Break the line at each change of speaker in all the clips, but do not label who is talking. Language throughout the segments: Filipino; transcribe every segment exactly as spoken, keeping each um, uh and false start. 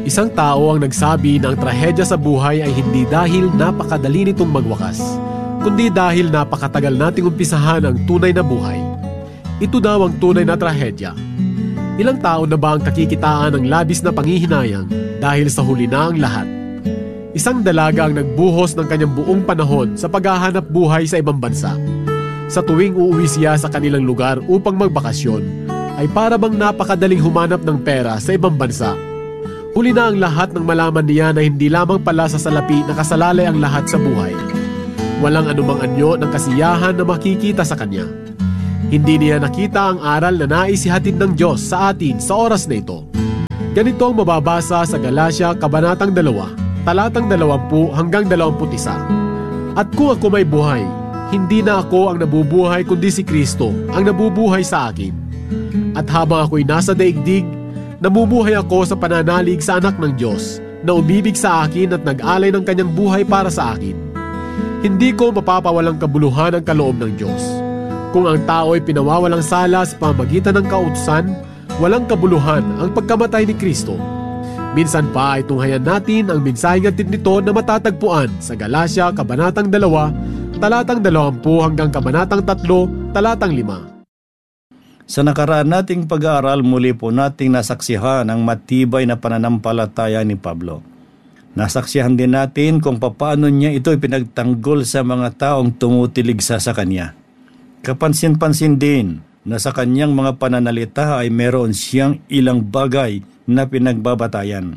Isang tao ang nagsabi na ang trahedya sa buhay ay hindi dahil napakadali nitong magwakas, kundi dahil napakatagal nating umpisahan ang tunay na buhay. Ito daw ang tunay na trahedya. Ilang tao na ba ang kakikitaan ng labis na panghihinayang dahil sa huli na ang lahat? Isang dalaga ang nagbuhos ng kanyang buong panahon sa paghahanap buhay sa ibang bansa. Sa tuwing uuwi siya sa kanilang lugar upang magbakasyon, ay para bang napakadaling humanap ng pera sa ibang bansa. Huli na ang lahat ng malaman niya na hindi lamang pala sa salapi nakasalalay ang lahat sa buhay. Walang anumang anyo ng kasiyahan na makikita sa kanya. Hindi niya nakita ang aral na nais ihatid ng Diyos sa atin sa oras na ito. Ganito ang mababasa sa Galacia Kabanatang dalawa, talatang dalawampu hanggang dalawamput isa. At kung ako may buhay, hindi na ako ang nabubuhay kundi si Kristo ang nabubuhay sa akin. At habang ako'y nasa daigdig, namumuhay ako sa pananalig sa anak ng Diyos na umibig sa akin at nag-alay ng kanyang buhay para sa akin. Hindi ko mapapawalang kabuluhan ang kaloob ng Diyos. Kung ang tao ay pinawawalang sala sa pamamagitan ng kautusan, walang kabuluhan ang pagkamatay ni Kristo. Minsan pa ay tunghayan natin ang mensaheng hatid nito na matatagpuan sa Galacia Kabanatang dalawa, talatang dalawampu hanggang Kabanatang tatlo, talatang lima.
Sa nakaraan nating pag-aaral, muli po nating nasaksihan ang matibay na pananampalataya ni Pablo. Nasaksihan din natin kung paano niya ito ipinagtanggol sa mga taong tumutiligsa sa kanya. Kapansin-pansin din na sa kanyang mga pananalita ay meron siyang ilang bagay na pinagbabatayan.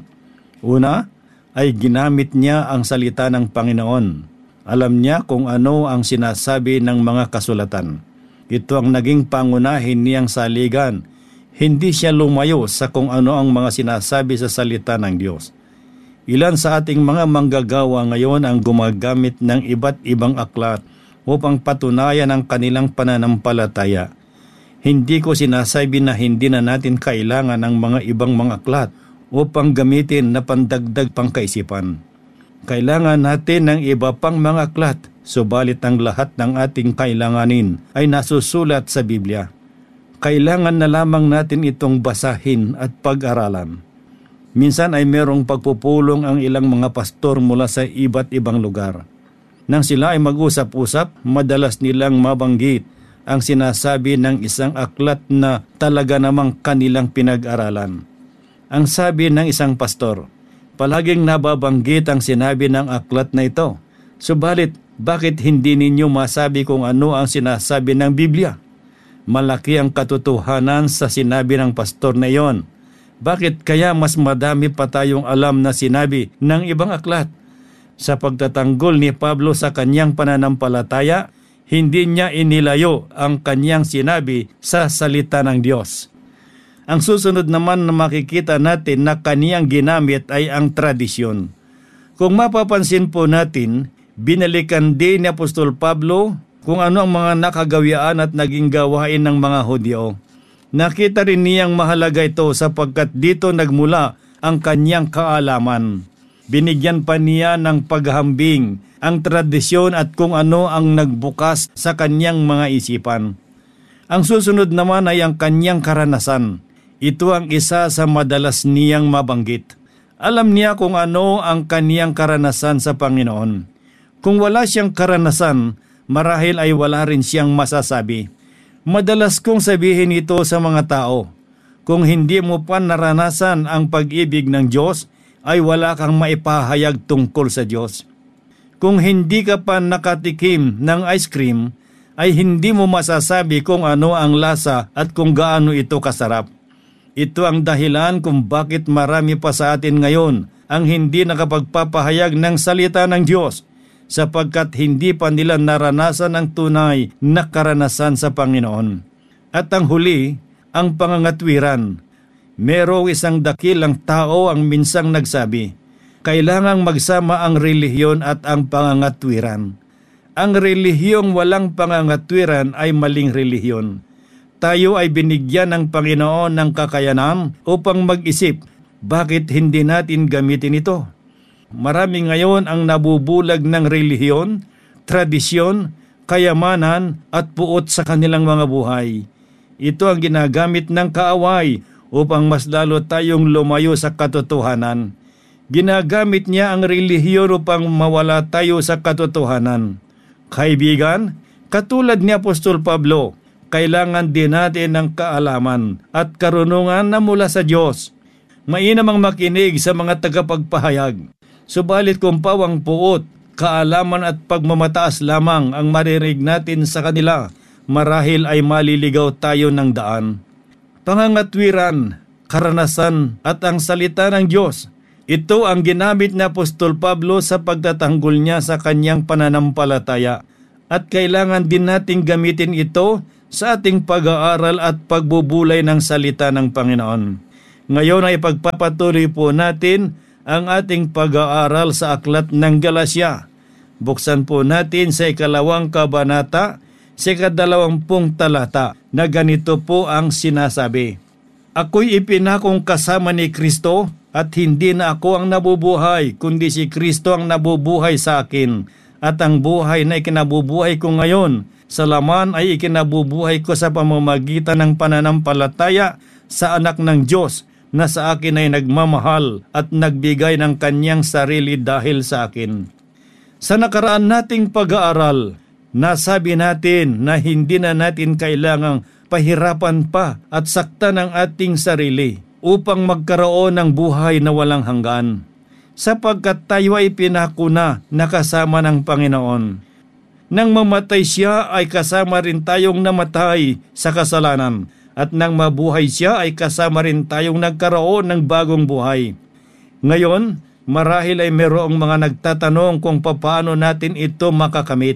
Una ay ginamit niya ang salita ng Panginoon. Alam niya kung ano ang sinasabi ng mga kasulatan. Ito ang naging pangunahin niyang saligan. Hindi siya lumayo sa kung ano ang mga sinasabi sa salita ng Diyos. Ilan sa ating mga manggagawa ngayon ang gumagamit ng iba't ibang aklat upang patunayan ang kanilang pananampalataya. Hindi ko sinasabi na hindi na natin kailangan ng mga ibang mga aklat upang gamitin na pandagdag pangkaisipan. Kailangan natin ng iba pang mga aklat, subalit ang lahat ng ating kailanganin ay nasusulat sa Biblia. Kailangan na lamang natin itong basahin at pag-aralan. Minsan ay merong pagpupulong ang ilang mga pastor mula sa iba't ibang lugar. Nang sila ay mag-usap-usap, madalas nilang mabanggit ang sinasabi ng isang aklat na talaga namang kanilang pinag-aralan. Ang sabi ng isang pastor, palaging nababanggit ang sinabi ng aklat na ito. Subalit, bakit hindi ninyo masabi kung ano ang sinasabi ng Biblia? Malaki ang katotohanan sa sinabi ng pastor na iyon. Bakit kaya mas madami pa tayong alam na sinabi ng ibang aklat? Sa pagtatanggol ni Pablo sa kanyang pananampalataya, hindi niya inilayo ang kanyang sinabi sa salita ng Diyos. Ang susunod naman na makikita natin na kaniyang ginamit ay ang tradisyon. Kung mapapansin po natin, binalikan din ni Apostol Pablo kung ano ang mga nakagawian at naging gawain ng mga Hudyo. Nakita rin niyang mahalaga ito sapagkat dito nagmula ang kanyang kaalaman. Binigyan pa niya ng paghambing ang tradisyon at kung ano ang nagbukas sa kanyang mga isipan. Ang susunod naman ay ang kanyang karanasan. Ito ang isa sa madalas niyang mabanggit. Alam niya kung ano ang kaniyang karanasan sa Panginoon. Kung wala siyang karanasan, marahil ay wala rin siyang masasabi. Madalas kong sabihin ito sa mga tao, kung hindi mo pa naranasan ang pag-ibig ng Diyos, ay wala kang maipahayag tungkol sa Diyos. Kung hindi ka pa nakatikim ng ice cream, ay hindi mo masasabi kung ano ang lasa at kung gaano ito kasarap. Ito ang dahilan kung bakit marami pa sa atin ngayon ang hindi nakapagpapahayag ng salita ng Diyos, sapagkat hindi pa nila naranasan ang tunay na karanasan sa Panginoon. At ang huli, ang pangangatwiran. Merong isang dakilang tao ang minsang nagsabi, kailangang magsama ang relihiyon at ang pangangatwiran. Ang relihiyong walang pangangatwiran ay maling relihiyon. Tayo ay binigyan ng Panginoon ng kakayanan upang mag-isip, bakit hindi natin gamitin ito? Marami ngayon ang nabubulag ng relihiyon, tradisyon, kayamanan at puot sa kanilang mga buhay. Ito ang ginagamit ng kaaway upang mas lalo tayong lumayo sa katotohanan. Ginagamit niya ang relihiyon upang mawala tayo sa katotohanan. Kaibigan, katulad ni Apostol Pablo, kailangan din natin ng kaalaman at karunungan na mula sa Diyos. Mainam ang makinig sa mga tagapagpahayag. Subalit kung pawang puot, kaalaman at pagmamataas lamang ang marinig natin sa kanila, marahil ay maliligaw tayo ng daan. Pangangatwiran, karanasan at ang salita ng Diyos. Ito ang ginamit ni Apostol Pablo sa pagtatanggol niya sa kanyang pananampalataya. At kailangan din nating gamitin ito sa ating pag-aaral at pagbubulay ng salita ng Panginoon. Ngayon ay pagpapatuloy po natin ang ating pag-aaral sa aklat ng Galasya. Buksan po natin sa ikalawang kabanata, sa ikadalawampung talata, na ganito po ang sinasabi. Ako'y ipinakong kasama ni Kristo at hindi na ako ang nabubuhay, kundi si Kristo ang nabubuhay sa akin. At ang buhay na ikinabubuhay ko ngayon, sa laman ay ikinabubuhay ko sa pamamagitan ng pananampalataya sa anak ng Diyos na sa akin ay nagmamahal at nagbigay ng kanyang sarili dahil sa akin. Sa nakaraan nating pag-aaral, nasabi natin na hindi na natin kailangang pahirapan pa at saktan ang ating sarili upang magkaroon ng buhay na walang hanggan, sapagkat tayo ay pinako na nakasama ng Panginoon. Nang mamatay siya ay kasama rin tayong namatay sa kasalanan, at nang mabuhay siya ay kasama rin tayong nagkaroon ng bagong buhay. Ngayon, marahil ay mayroong mga nagtatanong kung paano natin ito makakamit.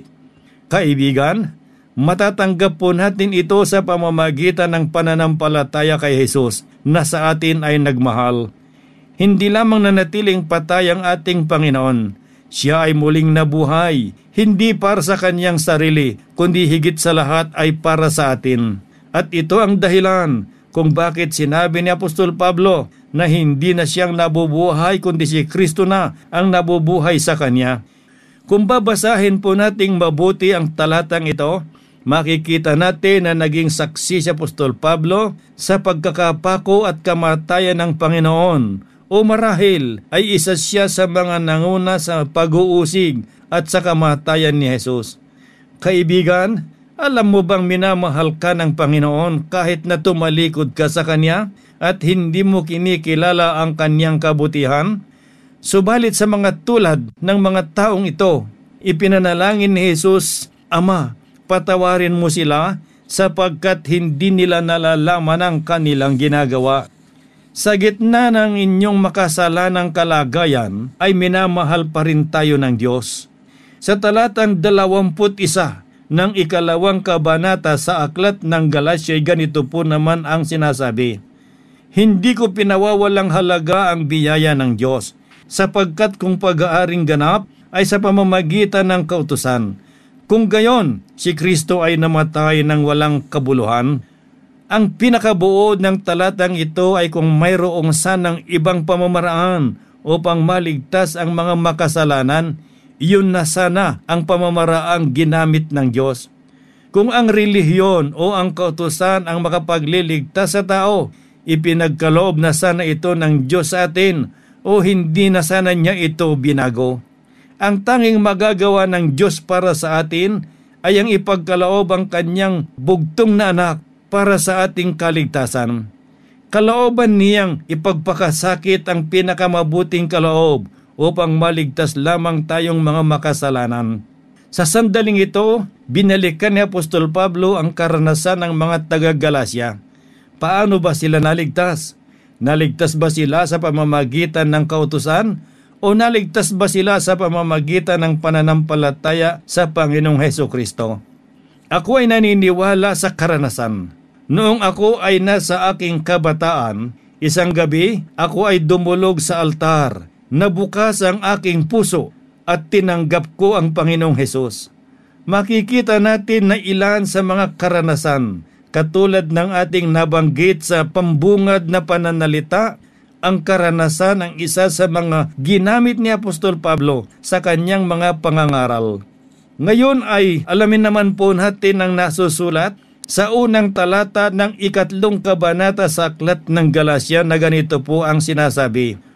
Kaibigan, matatanggap po natin ito sa pamamagitan ng pananampalataya kay Jesus na sa atin ay nagmahal. Hindi lamang nanatiling patay ang ating Panginoon. Siya ay muling nabuhay, hindi para sa kanyang sarili, kundi higit sa lahat ay para sa atin. At ito ang dahilan kung bakit sinabi ni Apostol Pablo na hindi na siyang nabubuhay kundi si Kristo na ang nabubuhay sa kanya. Kung babasahin po nating mabuti ang talatang ito, makikita natin na naging saksi si Apostol Pablo sa pagkakapako at kamatayan ng Panginoon, o marahil ay isa siya sa mga nanguna sa pag-uusig at sa kamatayan ni Jesus. Kaibigan, alam mo bang minamahal ka ng Panginoon kahit na tumalikod ka sa Kanya at hindi mo kinikilala ang Kanyang kabutihan? Subalit sa mga tulad ng mga taong ito, ipinanalangin ni Jesus, Ama, patawarin mo sila sapagkat hindi nila nalalaman ang kanilang ginagawa. Sa gitna ng inyong makasalanang kalagayan ay minamahal pa rin tayo ng Diyos. Sa talatang dalawamput isa ng ikalawang kabanata sa aklat ng Galasya, ganito po naman ang sinasabi. Hindi ko pinawawalang halaga ang biyaya ng Diyos, sapagkat kung pag-aaring ganap ay sa pamamagitan ng kautusan. Kung gayon, si Kristo ay namatay ng walang kabuluhan. Ang pinakabuod ng talatang ito ay kung mayroong sanang ibang pamamaraan upang maligtas ang mga makasalanan, iyon na sana ang pamamaraang ginamit ng Diyos. Kung ang relihiyon o ang kautusan ang makapagliligtas sa tao, ipinagkaloob na sana ito ng Diyos sa atin o hindi na sana niya ito binago. Ang tanging magagawa ng Diyos para sa atin ay ang ipagkaloob ang kanyang bugtong na anak para sa ating kaligtasan. Kalooban niyang ipagpakasakit ang pinakamabuting kaloob upang maligtas lamang tayong mga makasalanan. Sa sandaling ito, binalikan ni Apostol Pablo ang karanasan ng mga taga-Galasya. Paano ba sila naligtas? Naligtas ba sila sa pamamagitan ng kautusan? O naligtas ba sila sa pamamagitan ng pananampalataya sa Panginoong Hesukristo? Ako ay naniniwala sa karanasan. Noong ako ay nasa aking kabataan, isang gabi ako ay dumulog sa altar. Nabukas ang aking puso at tinanggap ko ang Panginoong Hesus. Makikita natin na ilan sa mga karanasan, katulad ng ating nabanggit sa pambungad na pananalita, ang karanasan ang isa sa mga ginamit ni Apostol Pablo sa kanyang mga pangangaral. Ngayon ay alamin naman po natin ang nasusulat sa unang talata ng ikatlong kabanata sa aklat ng Galasya na ganito po ang sinasabi.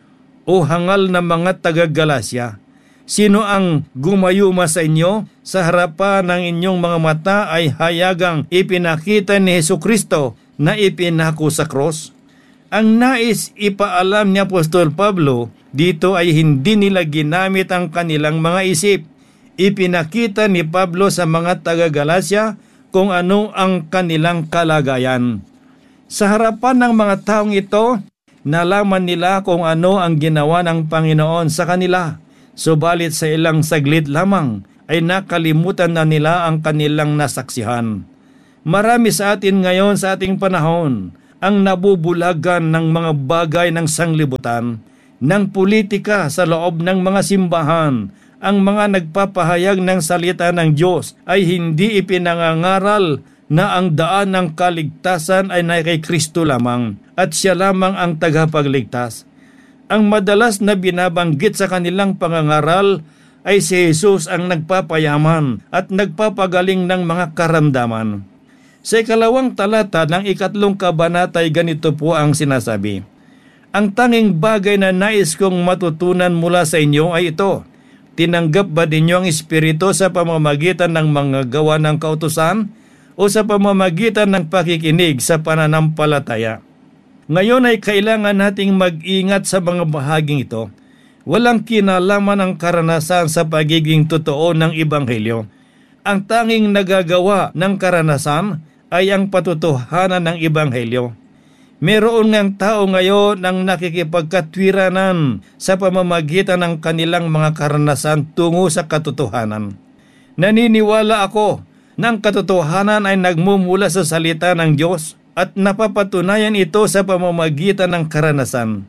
o hangal na mga taga-Galasya? Sino ang gumayuma sa inyo? Sa harapan ng inyong mga mata ay hayagang ipinakita ni Hesukristo na ipinako sa cross. Ang nais ipaalam ni Apostol Pablo dito ay hindi nila ginamit ang kanilang mga isip. Ipinakita ni Pablo sa mga taga-Galasya kung ano ang kanilang kalagayan. Sa harapan ng mga taong ito, nalaman nila kung ano ang ginawa ng Panginoon sa kanila. Subalit sa ilang saglit lamang ay nakalimutan na nila ang kanilang nasaksihan. Marami sa atin ngayon sa ating panahon ang nabubulagan ng mga bagay ng sanglibutan, ng politika sa loob ng mga simbahan. Ang mga nagpapahayag ng salita ng Diyos ay hindi ipinangangaral na ang daan ng kaligtasan ay na kay Kristo lamang at siya lamang ang tagapagligtas. Ang madalas na binabanggit sa kanilang pangangaral ay si Jesus ang nagpapayaman at nagpapagaling ng mga karamdaman. Sa ikalawang talata ng ikatlong kabanata ay ganito po ang sinasabi, "Ang tanging bagay na nais kong matutunan mula sa inyo ay ito, tinanggap ba ninyo ang Espiritu sa pamamagitan ng mga gawa ng kautusan o sa pamamagitan ng pakikinig sa pananampalataya?" Ngayon ay kailangan nating mag-ingat sa mga bahaging ito. Walang kinalaman ang karanasan sa pagiging totoo ng Ebanghelyo. Ang tanging nagagawa ng karanasan ay ang patotohanan ng Ebanghelyo. Meron ngang tao ngayon ang nakikipagkatwiranan sa pamamagitan ng kanilang mga karanasan tungo sa katotohanan. Naniniwala ako na ang katotohanan ay nagmumula sa salita ng Diyos at napapatunayan ito sa pamamagitan ng karanasan.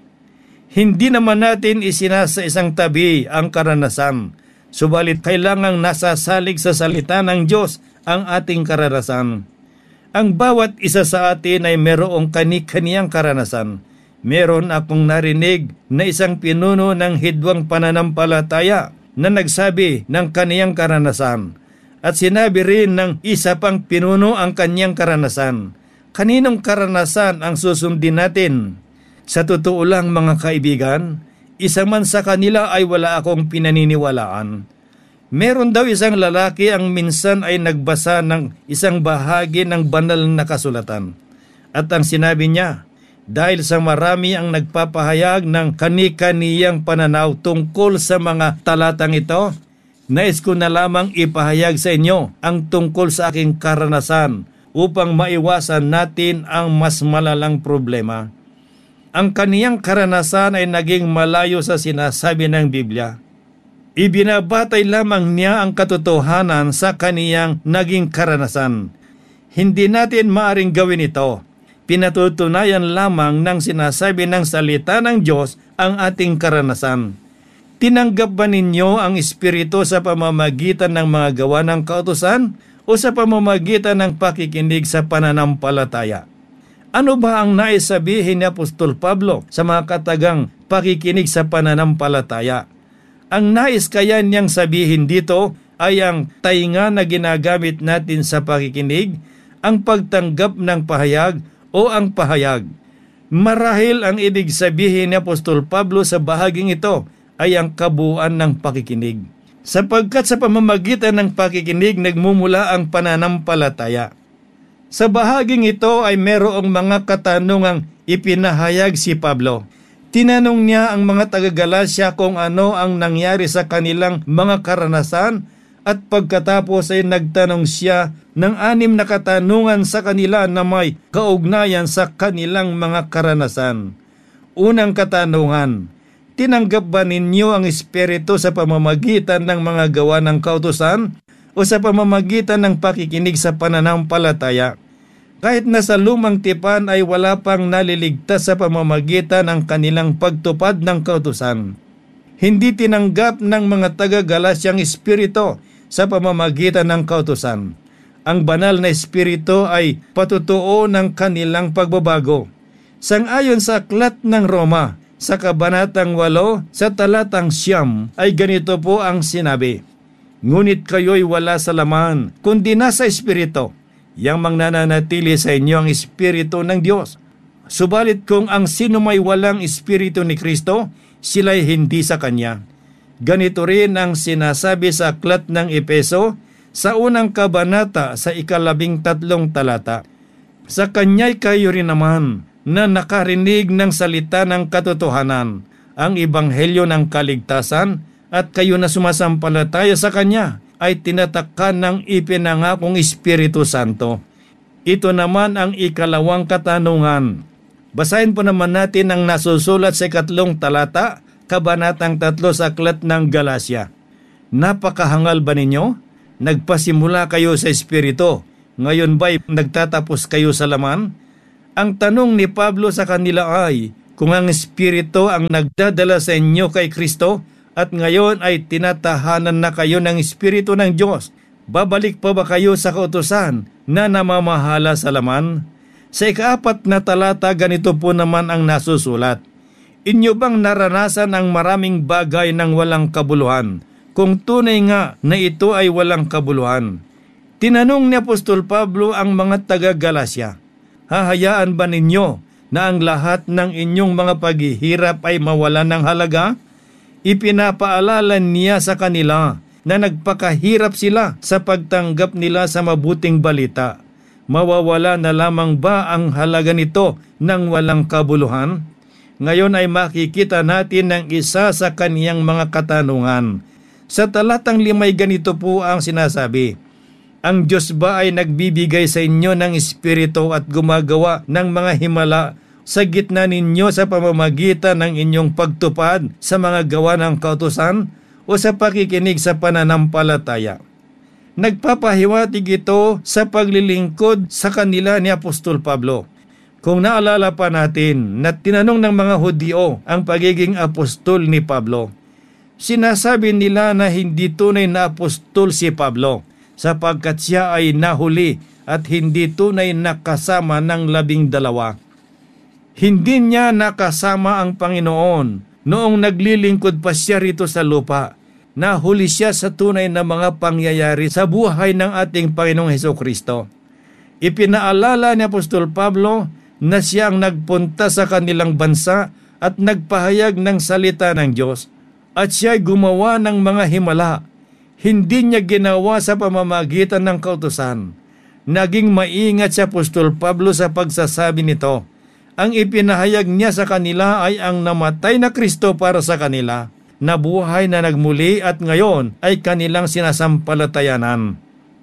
Hindi naman natin isinasa isang tabi ang karanasan, subalit kailangang nasasalig sa salita ng Diyos ang ating karanasan. Ang bawat isa sa atin ay merong kani-kaniyang karanasan. Meron akong narinig na isang pinuno ng hidwang pananampalataya na nagsabi ng kaniyang karanasan. At sinabi rin ng isa pang pinuno ang kanyang karanasan. Kaninong karanasan ang susundin natin? Sa totoo lang mga kaibigan, isa man sa kanila ay wala akong pinaniniwalaan. Meron daw isang lalaki ang minsan ay nagbasa ng isang bahagi ng banal na kasulatan. At ang sinabi niya, dahil sa marami ang nagpapahayag ng kani-kaniyang pananaw tungkol sa mga talatang ito, nais ko na lamang ipahayag sa inyo ang tungkol sa aking karanasan upang maiwasan natin ang mas malalang problema. Ang kaniyang karanasan ay naging malayo sa sinasabi ng Biblia. Ibinabatay lamang niya ang katotohanan sa kaniyang naging karanasan. Hindi natin maaring gawin ito. Pinatutunayan lamang ng sinasabi ng salita ng Diyos ang ating karanasan. Tinanggap ba ninyo ang Espiritu sa pamamagitan ng mga gawa ng kautusan o sa pamamagitan ng pakikinig sa pananampalataya? Ano ba ang nais sabihin ni Apostol Pablo sa mga katagang pakikinig sa pananampalataya? Ang nais kaya niyang sabihin dito ay ang tainga na ginagamit natin sa pakikinig, ang pagtanggap ng pahayag o ang pahayag. Marahil ang ibig sabihin ni Apostol Pablo sa bahaging ito ay ang kabuuan ng pakikinig. Sapagkat sa pamamagitan ng pakikinig nagmumula ang pananampalataya. Sa bahaging ito ay merong mga katanungang ipinahayag si Pablo. Tinanong niya ang mga taga-Galasya kung ano ang nangyari sa kanilang mga karanasan at pagkatapos ay nagtanong siya ng anim na katanungan sa kanila na may kaugnayan sa kanilang mga karanasan. Unang katanungan, tinanggap ba ninyo ang Espiritu sa pamamagitan ng mga gawa ng kautusan o sa pamamagitan ng pakikinig sa pananampalataya? Kahit nasa lumang tipan ay wala pang naliligtas sa pamamagitan ng kanilang pagtupad ng kautusan. Hindi tinanggap ng mga taga-Galasya ang Espiritu sa pamamagitan ng kautusan. Ang banal na Espiritu ay patutuo ng kanilang pagbabago. Sang-ayon sa aklat ng Roma, sa kabanatang walo, sa talatang siyam, ay ganito po ang sinabi, "Ngunit kayo'y wala sa laman, kundi nasa Espiritu. Yang mangnanatili sa inyo ang Espiritu ng Diyos. Subalit kung ang sino may walang Espiritu ni Kristo, sila'y hindi sa Kanya. Ganito rin ang sinasabi sa aklat ng Epeso sa unang kabanata sa ikalabing tatlong talata. Sa Kanya'y kayo rin naman na nakarinig ng salita ng katotohanan, ang ebanghelyo ng kaligtasan, at kayo na sumasampalataya sa Kanya ay tinatakpan ng ipinangakong Espiritu Santo. Ito naman ang ikalawang katanungan. Basahin po naman natin ang nasusulat sa ikatlong talata, kabanatang tatlo sa aklat ng Galacia. Napakahangal ba ninyo? Nagpasimula kayo sa Espiritu, ngayon ba'y nagtatapos kayo sa laman? Ang tanong ni Pablo sa kanila ay, kung ang Espiritu ang nagdadala sa inyo kay Kristo, at ngayon ay tinatahanan na kayo ng Espiritu ng Diyos, babalik pa ba kayo sa kautusan na namamahala sa laman? Sa ikaapat na talata, ganito po naman ang nasusulat. Inyo bang naranasan ang maraming bagay ng walang kabuluhan, kung tunay nga na ito ay walang kabuluhan? Tinanong ni Apostol Pablo ang mga taga-Galacia, hahayaan ba ninyo na ang lahat ng inyong mga paghihirap ay mawala ng halaga? Ipinapaalala niya sa kanila na nagpakahirap sila sa pagtanggap nila sa mabuting balita. Mawawala na lamang ba ang halaga nito ng walang kabuluhan? Ngayon ay makikita natin ang isa sa kaniyang mga katanungan. Sa talatang limay ganito po ang sinasabi, ang Diyos ba ay nagbibigay sa inyo ng Espiritu at gumagawa ng mga himala sa gitna ninyo sa pamamagitan ng inyong pagtupad sa mga gawa ng kautusan o sa pakikinig sa pananampalataya? Nagpapahiwatig ito sa paglilingkod sa kanila ni Apostol Pablo. Kung naalala pa natin na tinanong ng mga Hudyo ang pagiging apostol ni Pablo, sinasabi nila na hindi tunay na apostol si Pablo sapagkat siya ay nahuli at hindi tunay na kasama ng labing dalawa. Hindi niya nakasama ang Panginoon noong naglilingkod pa siya rito sa lupa. Nahuli siya sa tunay na mga pangyayari sa buhay ng ating Panginoong Hesukristo. Ipinaalala ni Apostol Pablo na siya ang nagpunta sa kanilang bansa at nagpahayag ng salita ng Diyos. At siya ay gumawa ng mga himala. Hindi niya ginawa sa pamamagitan ng kautusan. Naging maingat si Apostol Pablo sa pagsasabi nito. Ang ipinahayag niya sa kanila ay ang namatay na Kristo para sa kanila, nabuhay na nagmuli at ngayon ay kanilang sinasampalatayanan.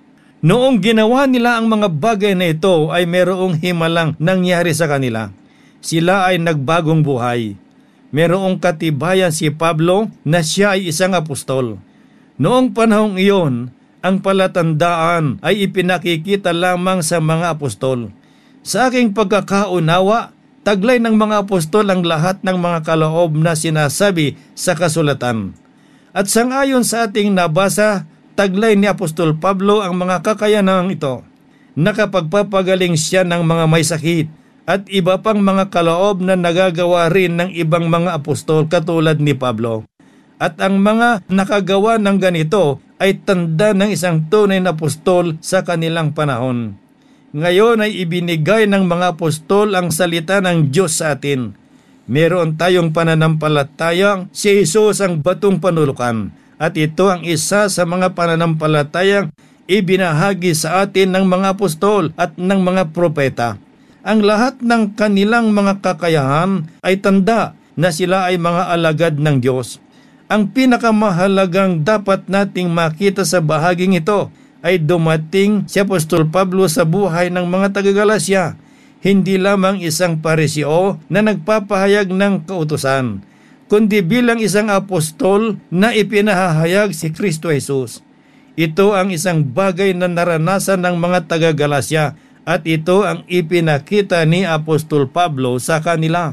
Noong ginawa nila ang mga bagay na ito ay merong himalang nangyari sa kanila. Sila ay nagbagong buhay. Merong katibayan si Pablo na siya ay isang apostol. Noong panahong iyon, ang palatandaan ay ipinakikita lamang sa mga apostol. Sa aking pagkakaunawa, taglay ng mga apostol ang lahat ng mga kaloob na sinasabi sa kasulatan. At sangayon sa ating nabasa, taglay ni Apostol Pablo ang mga kakayanan ito. Nakapagpapagaling siya ng mga may sakit at iba pang mga kaloob na nagagawa rin ng ibang mga apostol katulad ni Pablo. At ang mga nakagawa ng ganito ay tanda ng isang tunay na apostol sa kanilang panahon. Ngayon ay ibinigay ng mga apostol ang salita ng Diyos sa atin. Meron tayong pananampalatayang si Jesus ang batong panulukan. At ito ang isa sa mga pananampalatayang ibinahagi sa atin ng mga apostol at ng mga propeta. Ang lahat ng kanilang mga kakayahan ay tanda na sila ay mga alagad ng Diyos. Ang pinakamahalagang dapat nating makita sa bahaging ito ay dumating si Apostol Pablo sa buhay ng mga taga-Galacia. Hindi lamang isang pariseo na nagpapahayag ng kautusan, kundi bilang isang apostol na ipinahahayag si Kristo Jesus. Ito ang isang bagay na naranasan ng mga taga-Galacia at ito ang ipinakita ni Apostol Pablo sa kanila.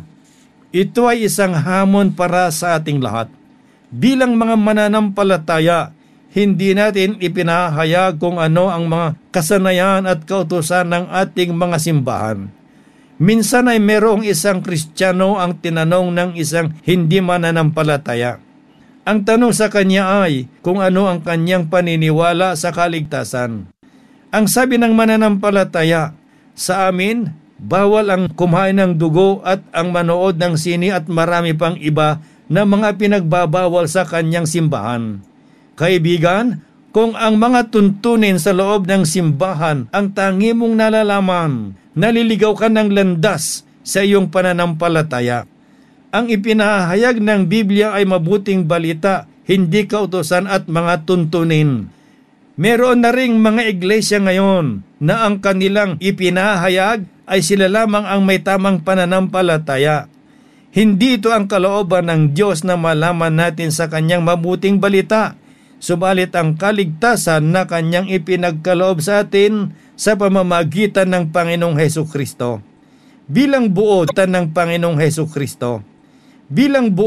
Ito ay isang hamon para sa ating lahat. Bilang mga mananampalataya, hindi natin ipinahayag kung ano ang mga kasanayan at kautusan ng ating mga simbahan. Minsan ay merong isang Kristiyano ang tinanong ng isang hindi mananampalataya. Ang tanong sa kanya ay kung ano ang kanyang paniniwala sa kaligtasan. Ang sabi ng mananampalataya, sa amin, Bawal ang kumain ng dugo at ang manood ng sini at marami pang iba na mga pinagbabawal sa kanyang simbahan. Kaibigan, kung ang mga tuntunin sa loob ng simbahan ang tangi mong nalalaman, naliligaw ka ng landas sa iyong pananampalataya. Ang ipinahayag ng Biblia ay mabuting balita, hindi kautusan at mga tuntunin. Meron na ring mga iglesia ngayon na ang kanilang ipinahayag ay sila lamang ang may tamang pananampalataya. Hindi ito ang kalooban ng Diyos na malaman natin sa kanyang mabuting balita, subalit ang kaligtasan na kanyang ipinagkaloob sa atin sa pamamagitan ng Panginoong Hesukristo. Bilang buotan ng Panginoong Hesukristo, bilang buo